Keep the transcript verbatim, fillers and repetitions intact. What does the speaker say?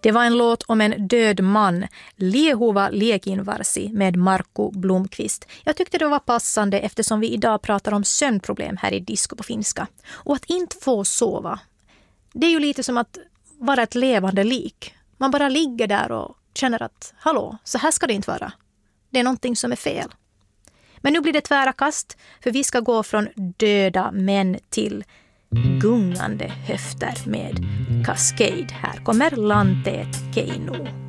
Det var en låt om en död man, Liehuva Liekinvarsi med Markku Blomqvist. Jag tyckte det var passande eftersom vi idag pratar om sömnproblem här i Disco på finska. Och att inte få sova, det är ju lite som att vara ett levande lik. Man bara ligger där och känner att, hallå, så här ska det inte vara. Det är någonting som är fel. Men nu blir det tvära kast, för vi ska gå från döda män till gungande höfter med Cascade. Här kommer Lanteet Keino.